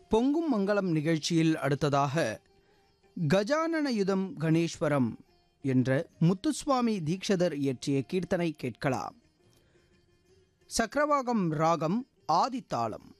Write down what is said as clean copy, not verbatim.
பொங்கும் மங்களம் நிகழ்ச்சியில் அடுத்ததாக கஜானனயுதம் கணேஸ்வரம் என்ற முத்துசுவாமி தீக்ஷதர் இயற்றிய கீர்த்தனை கேட்கலாம். சக்கரவாகம் ராகம் ஆதித்தாளம்.